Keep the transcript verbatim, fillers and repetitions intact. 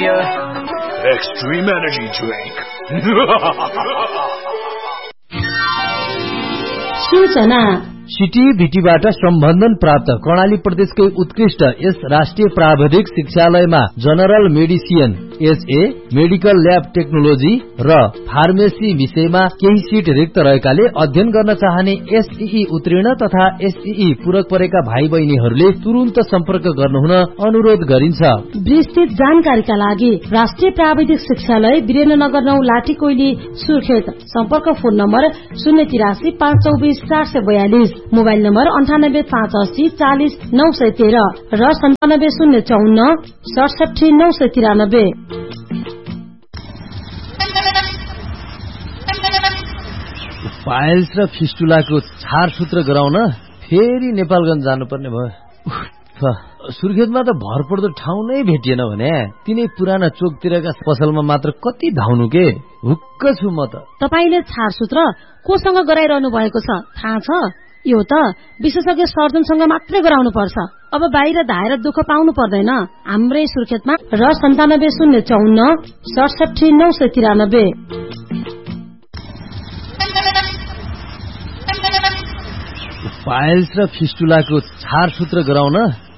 Premier Extreme Energy Drink. सूचना city भिटीबाट सम्बन्धन प्राप्त कर्णाली प्रदेशकै उत्कृष्ट यस राष्ट्रिय प्राविधिक शिक्षालयमा general medicine, SA, medical lab technology र फार्मेसी विषयमा केही सीट रिक्त रहेकाले अध्ययन गर्न चाहने एसईई उत्तीर्ण तथा एसईई पूरक परेका भाइ बहिनीहरूले तुरुन्त सम्पर्क गर्नुहुन अनुरोध गरिन्छ। विस्तृत जानकारीका लागि राष्ट्रिय प्राविधिक शिक्षालय वीरेन्द्रनगर नौ लाठी कोइली सुर्खेत। सम्पर्क फोन नम्बर शून्य तिरासी पाँच चौबिस चार सय बयालिस, मोबाइल नम्बर अन्ठानब्बे पाँच अस्सी चालिस नौ सय तेह्र र सन्तानब्बे शून्य चौन्न सडसठी नौ सय तिरानब्बे। पाइल्स र फिस्टुलाको छारसूत्र गराउन फेरि नेपालगञ्ज जानुपर्ने भयो। सुर्खेतमा त भरपर्दो ठाउँ नै भेटिएन भने तिनै पुराना चोकतिरका पसलमा मात्र कति धाउनु के। हुक्क छु म त। तपाईले छारसूत्र कोसँग गराइरहनु भएको छ थाहा छ? यो त विशेषज्ञ सर्जनसँग मात्रै गराउनु पर्छ। अब बाहिर धाएर दुःख पाउनु पर्दैन। हाम्रै सुर्खेतमा र सन्तानब्बे शून्य चौन्न सडसठी नौ सय तिरानब्बे। पाइल्स र फिस्टुलाको छारसूत्र गराउन